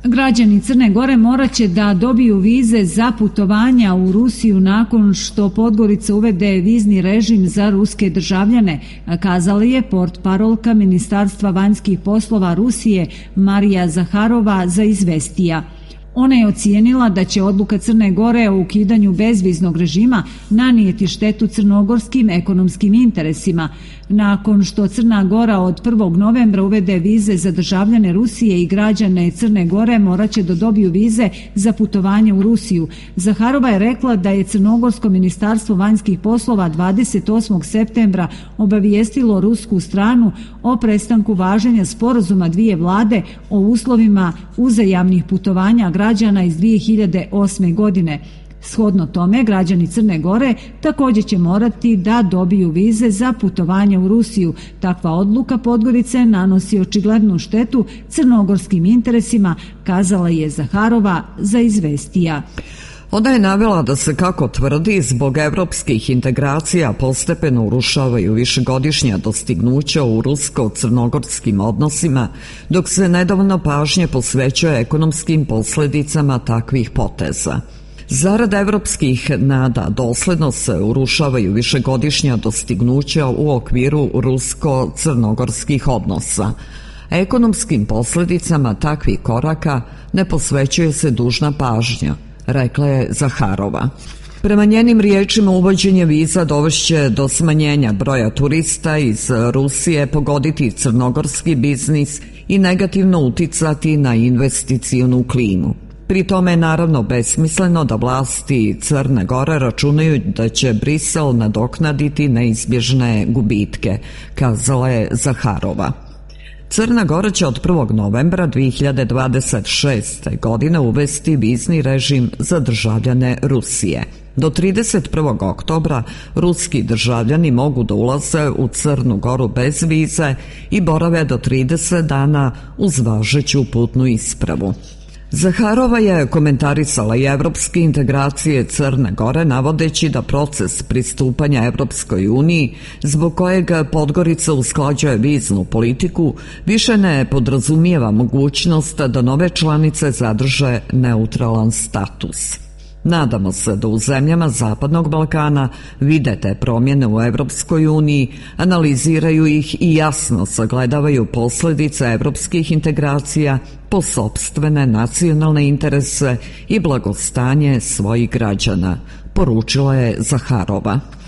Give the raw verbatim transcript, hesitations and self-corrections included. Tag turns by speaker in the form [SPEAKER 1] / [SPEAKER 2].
[SPEAKER 1] Građani Crne Gore morat će da dobiju vize za putovanja u Rusiju nakon što Podgorica uvede vizni režim za ruske državljane, kazala je portparolka Ministarstva vanjskih poslova Rusije Marija Zaharova za Izvestija. Ona je ocijenila da će odluka Crne Gore o ukidanju bezviznog režima nanijeti štetu crnogorskim ekonomskim interesima. Nakon što Crna Gora od prvog novembra uvede vize za državljane Rusije i građane Crne Gore morat će da dobiju vize za putovanje u Rusiju. Zaharova je rekla da je Crnogorsko ministarstvo vanjskih poslova dvadeset osmog septembra obavijestilo rusku stranu o prestanku važenja sporazuma dvije vlade o uslovima uzajamnih putovanja građana iz dvije hiljade osme. godine. Shodno tome, građani Crne Gore također će morati da dobiju vize za putovanje u Rusiju. Takva odluka Podgorice nanosi očiglednu štetu crnogorskim interesima, kazala je Zaharova za Izvestija.
[SPEAKER 2] Ona je navela da se, kako tvrdi, zbog evropskih integracija postepeno urušavaju višegodišnja dostignuća u rusko-crnogorskim odnosima, dok se nedavno pažnje posvećuje ekonomskim posljedicama takvih poteza. Zarad evropskih nada dosledno se urušavaju višegodišnja dostignuća u okviru rusko-crnogorskih odnosa. Ekonomskim posljedicama takvih koraka ne posvećuje se dužna pažnja, rekla je Zaharova. Prema njenim riječima, uvođenje viza dovešće do smanjenja broja turista iz Rusije, pogoditi crnogorski biznis i negativno uticati na investicionu klimu. Pri tome je naravno besmisleno da vlasti Crne Gore računaju da će Brisel nadoknaditi neizbježne gubitke, kazala je Zaharova. Crna Gora će od prvog novembra dvije hiljade dvadeset šeste. godine uvesti vizni režim za državljane Rusije. Do trideset prvog oktobra ruski državljani mogu da ulaze u Crnu Goru bez vize i borave do trideset dana uz važeću putnu ispravu. Zaharova je komentarisala i evropske integracije Crne Gore, navodeći da proces pristupanja Evropskoj uniji, zbog kojeg Podgorica usklađuje viznu politiku, više ne podrazumijeva mogućnost da nove članice zadrže neutralan status. Nadamo se da u zemljama Zapadnog Balkana vide te promjene u Evropskoj uniji, analiziraju ih i jasno sagledavaju posljedice evropskih integracija po sopstvene nacionalne interese i blagostanje svojih građana, poručila je Zaharova.